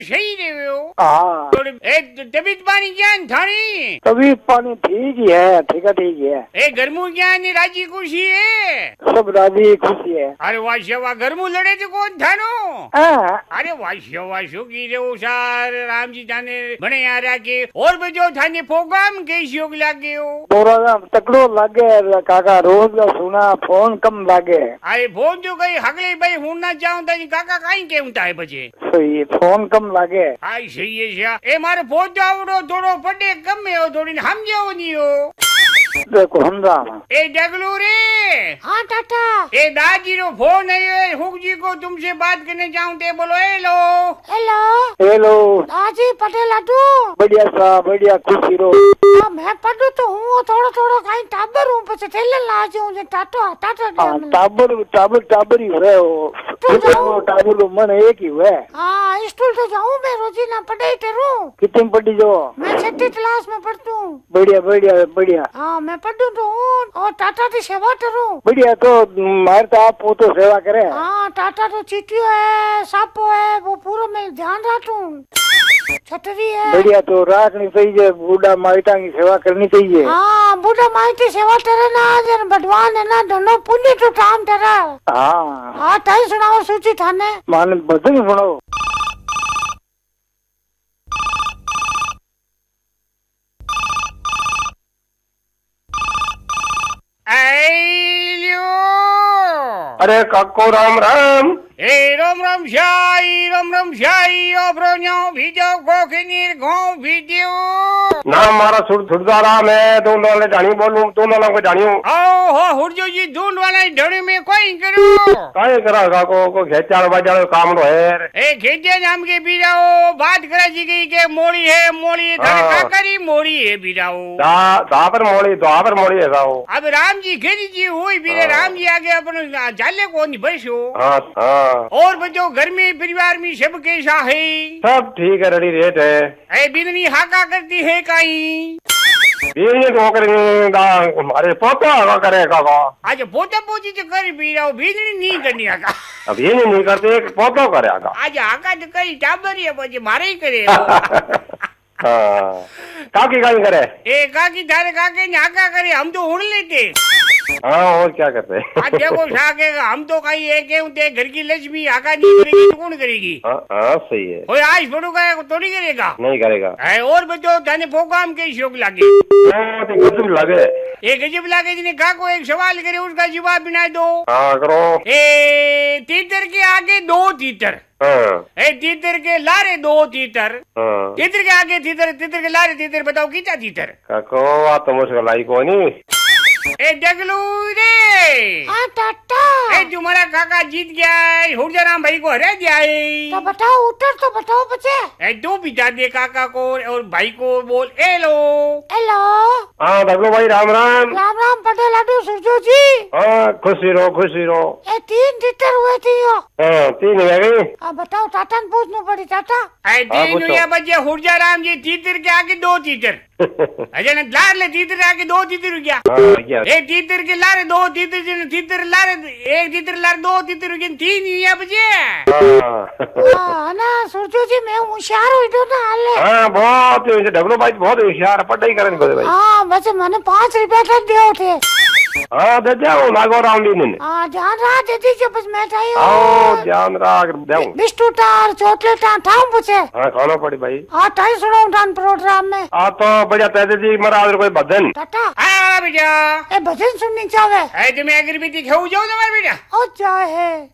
सही रहे हो। हाँ तबीयत पानी क्या थानी? तबीयत पानी ठीक ही है, ठीक है। ए गर्मू क्या राजी खुशी है? सब राजी खुशी है। अरे वाह गर्मू लड़े थे कौन थानो? अरे वाशो की रे सार राम जी थाने बने आ रहा के और बजो थाने प्रोग्राम कैसी योग लागे हो? प्रोग्राम तकड़ो लागे काका, रोज का सुना फोन कम लागे। अरे फोन जो कहीं हगले भाई होना चाहूँ था काका कहीं के उठा है बजे सही फोन कम लागे। आई सही है ए मारे फोन जाओ थोड़ो पटे कम है थोड़ी हम जाओ नहीं हो। देखो हमजा ए डगलू रे। हाँ टाटा। ए दादी रो फोन है हुक जी को तुमसे बात करने चाहूँ थे, बोलो हेलो। हेलो दादी पटेल लाडू। बढ़िया सा बढ़िया खुशी रो। मैं पढ़ू तो हूँ थोड़ा कहीं टाबर हूँ पचे ठेले ला जाऊँ टाटा टाबर ही हुए हो टाबर मन एक ही हुए। हाँ स्कूल तो जाऊँ मैं रोजीना पढ़ाई करूँ। कितनी पढ़ी जो? मैं 6ठी क्लास में पढ़ती हूँ। बढ़िया। हाँ मैं पढ़ू तो हूँ और टाटा की सेवा करूँ। बढ़िया तो मारे तो आप वो तो सेवा करे। हाँ टाटा तो चीटियो है सापो है वो पूरा मैं ध्यान रखूँ। छतरी है। बढ़िया तो रखनी चाहिए, बूढ़ा माइटा की सेवा करनी चाहिए। हाँ बूढ़ा माइटी सेवा करे ना जन भगवान है ना दोनों पुण्य तो काम करे। हाँ ताई सुनाओ सूची थाने माने भजन सुनाओ। अरे काको राम राम। ए राम शाही ओब्रोन्यो भीजो गोखनीर घों भीडियो ना मारा सुरदारा राम है तो नाले जानी बोलूं तो नाला को जानियो। ओ हो हुरजो जी ढूंढ वाला ढड़ी में कोई करो काहे करा काको को घेचाल बाजार काम रो है। ए घेचे नाम के बीराओ बात करे जी के मोड़ी है धर काकरी मोड़ी है बीराओ दापर मोड़ी है गाओ। अब राम जी घेरी जी हुई बीरे राम जी आगे अपन जाले को नहीं बसो। और बच्चों घर में परिवार में सब कैसा है? सब ठीक है, रेडी रेट है। ए बिजली हाका करती है कहीं? बिजली तो करेंगे हमारे पोता करेगा। आज पोता पोती तो कर भी रहा बिजली नहीं करनी आका। अब ये नहीं करते पोतो करेगा। आज आका तो कई टाबर है बच्चे मारे ही करे। काकी काकी करे? ए काकी थारे काके ने आका करे हम तो उड़ लेते। हाँ और क्या करते? आज देखो साकेगा हम तो कहीं एक है घर की लक्ष्मी आका नहीं करेगी तो कौन करेगी? हाँ सही है। कोई आज फोटो तो नहीं करेगा? नहीं करेगा। और बच्चों थाने प्रोग्राम के शौक लागे? गजब लागे। एक गजब लागे जिन्हें का को एक सवाल करे उसका जवाब बिना दो। हाँ करो। ए तीतर के आगे 2 तीतर। ए तीतर के लारे 2 तीतर। तीतर के आगे तीतर, तीतर के लारे तीतर, बताओ कितना तीतर? काको आप तो मुझे लाई को नहीं। ए डगलू रे। हाँ टाटा। ए तुम्हारा काका जीत गया है, हुरजराम भाई को हरा दिया है। तो बताओ उत्तर तो बताओ बच्चे। ए दो बिता दे काका को और भाई को बोल हेलो। हाँ डगलू भाई राम राम। राम राम पटेल लाडू सूरजो जी। हाँ खुशी रहो। ए 3 तीतर हुए थी यो। 3 हो गई। अब बताओ टाटा ने पूछना पड़ी टाटा। 3 हुआ बच्चे हुरजराम जी तीतर के आगे 2 तीतर। अजय ने लार ले तीतर आगे 2 तीतर हो गया। एक तीतर के लारे 2 तीतर, तीतर लारे 1 तीतर लारे 2 तीतर हो गया 3 हुआ बच्चे। हाँ ना सूरजो जी मैं होशियार हुई तो ना हाले। हाँ बहुत डगलू भाई बहुत होशियार पढ़ाई करें भाई। हाँ बस मैंने 5 रुपया तक दिए थे। हाँ दे जाओ नागो राउंड ने। हाँ ध्यान रहा दे दीजिए बस मैं चाहिए। हाँ ध्यान रहा दे बिस्कुट और चॉकलेट ठाऊं पूछे। हाँ खाना पड़ी भाई। हाँ टाइम सुनो डांस प्रोग्राम में। हाँ तो बढ़िया तैदे जी मरा कोई भजन। टाटा। हाँ बेटा। ए भजन सुननी चाहे। तुम्हें अगर भी दिखाऊ जाओ तुम्हारे बेटा। हो जाए है।